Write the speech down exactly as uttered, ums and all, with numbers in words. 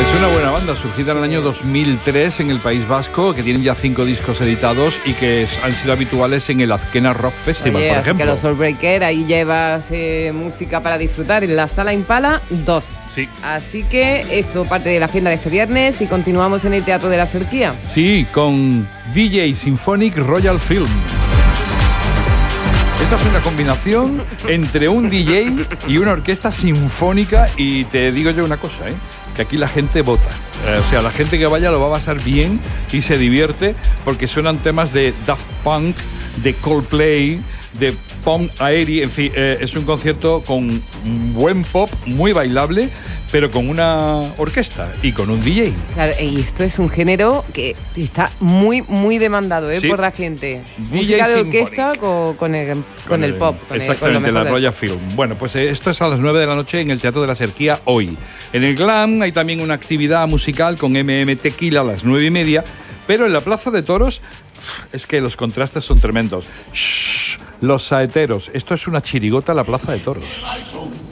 Es una buena banda, surgida en el año dos mil tres en el País Vasco, que tienen ya cinco discos editados y que es, han sido habituales en el Azkena Rock Festival, Oye, por así ejemplo. que los Soulbreaker, ahí llevas eh, música para disfrutar. En la Sala Impala, dos. Sí. Así que esto parte de la agenda de este viernes y continuamos en el Teatro de la Serquía. Sí, con D J Symphonic Royal Film. Esta es una combinación entre un D J y una orquesta sinfónica, y te digo yo una cosa, ¿eh? que aquí la gente vota. Eh, o sea, la gente que vaya lo va a pasar bien y se divierte, porque suenan temas de Daft Punk, de Coldplay, de Pom Aeri, en fin, eh, es un concierto con buen pop, muy bailable, pero con una orquesta y con un D J. Claro, y esto es un género que está muy, muy demandado ¿eh? Sí. por la gente. D J Música de Symphonic. orquesta con, con, el, con, con el pop. Con Exactamente, el, con la Royal Film. Bueno, pues eh, esto es a las nueve de la noche en el Teatro de la Serquía hoy. En el Glam hay también una actividad musical con M M Tequila a las nueve y media, pero en la Plaza de Toros es que los contrastes son tremendos. Shh, los saeteros, esto es una chirigota a la Plaza de Toros.